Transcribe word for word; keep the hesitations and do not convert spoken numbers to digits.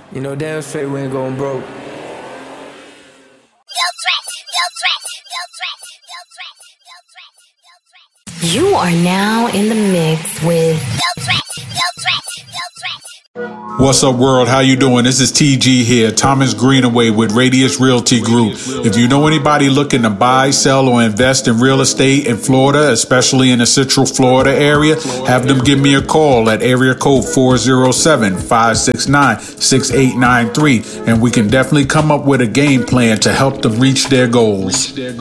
You know damn straight we ain't going broke. You are now in the mix with What's up, world? How you doing? This is T G here, Thomas Greenaway with Radius Realty Group. If you know anybody looking to buy, sell, or invest in real estate in Florida, especially in the Central Florida area, have them give me a call at area code four oh seven, five six nine, six eight nine three, and we can definitely come up with a game plan to help them reach their goals.